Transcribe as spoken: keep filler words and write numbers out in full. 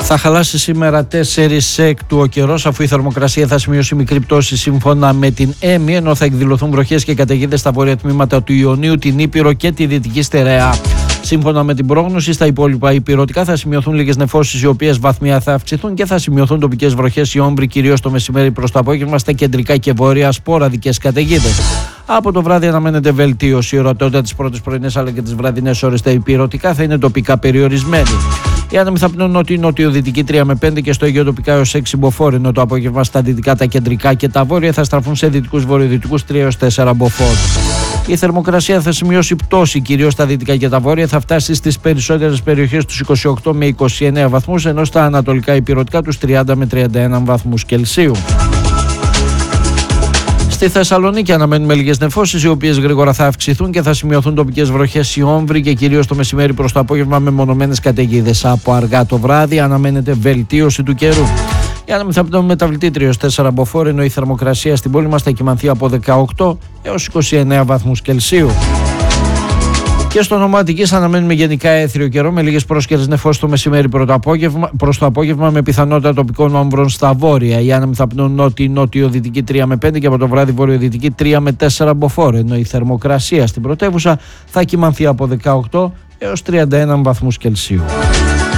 Θα χαλάσει σήμερα τέσσερις εκ του ο καιρός, αφού η θερμοκρασία θα σημειώσει μικρή πτώση σύμφωνα με την ΕΜΗ, ενώ θα εκδηλωθούν βροχές και καταιγίδες στα βόρεια τμήματα του Ιωνίου, την Ήπειρο και τη Δυτική Στερεά. Σύμφωνα με την πρόγνωση, στα υπόλοιπα υπηρετικά θα σημειωθούν λίγες νεφώσεις, οι οποίες βαθμία θα αυξηθούν και θα σημειωθούν τοπικές βροχές, οι όμβροι κυρίως το μεσημέρι προς το απόγευμα, στα κεντρικά και βόρεια σποραδικές καταιγίδες. Από το βράδυ αναμένεται βελτίωση. Η ορατότητα τις πρώτες πρωινές αλλά και τις βραδινές ώρες στα υπηρετικά θα είναι τοπικά περιορισμένη. Οι άνεμοι θα πνούν νότιο-νοτιοδυτική τρία με πέντε και στο Αιγαίο τοπικά έως έξι μποφόρ, ενώ το απόγευμα στα δυτικά, τα κεντρικά και τα βόρεια θα στραφούν σε δυτικούς βορειοδυτικούς τρία έως τέσσερα μποφόρ. Η θερμοκρασία θα σημειώσει πτώση κυρίως στα δυτικά και τα βόρεια, θα φτάσει στις περισσότερες περιοχές τους είκοσι οκτώ με είκοσι εννέα βαθμούς, ενώ στα ανατολικά υπηρετικά τους τριάντα με τριάντα ένα βαθμούς Κελσίου. Στη Θεσσαλονίκη αναμένουμε λίγες νεφώσεις, οι οποίες γρήγορα θα αυξηθούν και θα σημειωθούν τοπικές βροχές, οι όμβροι και κυρίως το μεσημέρι προς το απόγευμα με μονομένες καταιγίδες. Από αργά το βράδυ αναμένεται βελτίωση του καιρού. Οι άνεμοι θα πνέουν μεταβλητή τρία έως τέσσερα μποφόρ, ενώ η θερμοκρασία στην πόλη μας θα κυμανθεί από δεκαοκτώ έως είκοσι εννέα βαθμούς Κελσίου. Και στο Νομό Αττικής αναμένουμε γενικά έθριο καιρό με λίγες πρόσκαιρες νεφώσεις το μεσημέρι προς το απόγευμα, με πιθανότητα τοπικών όμβρων στα βόρεια. Οι άνεμοι θα πνέουν νότιο-νότιο-δυτική τρία με πέντε και από το βράδυ βορειοδυτική τρία με τέσσερα μποφόρ, ενώ η θερμοκρασία στην πρωτεύουσα θα κυμανθεί από δεκαοκτώ έως τριάντα ένα βαθμούς Κελσίου.